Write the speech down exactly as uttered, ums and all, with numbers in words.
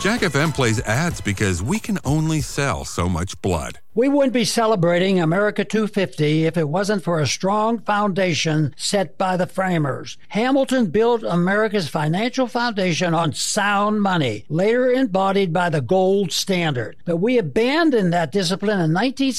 Jack F M plays ads because we can only sell so much blood. We wouldn't be celebrating America two fifty if it wasn't for a strong foundation set by the framers. Hamilton built America's financial foundation on sound money, later embodied by the gold standard. But we abandoned that discipline in nineteen